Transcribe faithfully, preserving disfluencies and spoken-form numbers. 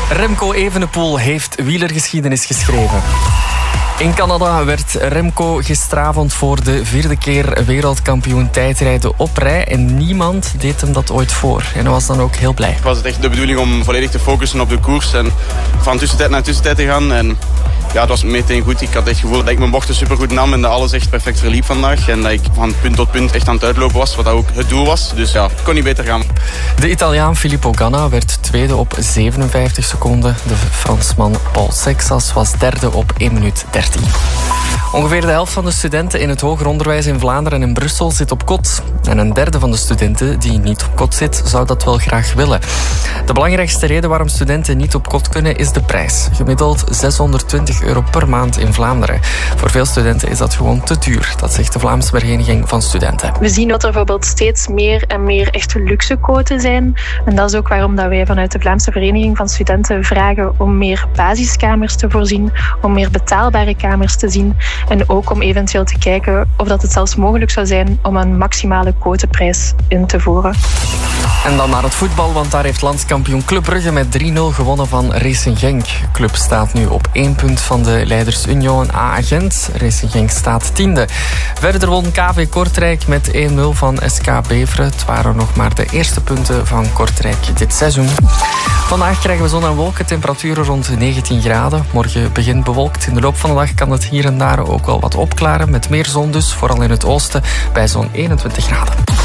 Remco Evenepoel heeft wielergeschiedenis geschreven. In Canada werd Remco gisteravond voor de vierde keer wereldkampioen tijdrijden op rij. En niemand deed hem dat ooit voor. En hij was dan ook heel blij. Was het echt de bedoeling om volledig te focussen op de koers en van tussentijd naar tussentijd te gaan. En ja, het was meteen goed. Ik had echt het gevoel dat ik mijn bochten supergoed nam en dat alles echt perfect verliep vandaag. En dat ik van punt tot punt echt aan het uitlopen was, wat dat ook het doel was. Dus ja, het kon niet beter gaan. De Italiaan Filippo Ganna werd tweede op zevenenvijftig seconden. De Fransman Paul Sexas was derde op één minuut dertien. Ongeveer de helft van de studenten in het hoger onderwijs in Vlaanderen en in Brussel zit op kot. En een derde van de studenten die niet op kot zit, zou dat wel graag willen. De belangrijkste reden waarom studenten niet op kot kunnen is de prijs. Gemiddeld zeshonderdtwintig euro per maand in Vlaanderen. Voor veel studenten is dat gewoon te duur. Dat zegt de Vlaamse Vereniging van Studenten. We zien dat er bijvoorbeeld steeds meer en meer echte luxe koten zijn. En dat is ook waarom dat wij vanuit de Vlaamse Vereniging van Studenten vragen om meer basiskamers te voorzien, om meer betaalbare kamers te zien en ook om eventueel te kijken of dat het zelfs mogelijk zou zijn om een maximale quoteprijs in te voeren. En dan naar het voetbal, want daar heeft landskampioen Club Brugge met drie nul gewonnen van Racing Genk. Club staat nu op één punt van de leiders Union en A A Gent. Racing Genk staat tiende. Verder won K V Kortrijk met één nul van S K Beveren. Het waren nog maar de eerste punten van Kortrijk dit seizoen. Vandaag krijgen we zon en wolken, temperaturen rond negentien graden. Morgen begint bewolkt. In de loop van de dag kan het hier en daar ook wel wat opklaren. Met meer zon dus, vooral in het oosten, bij zo'n eenentwintig graden.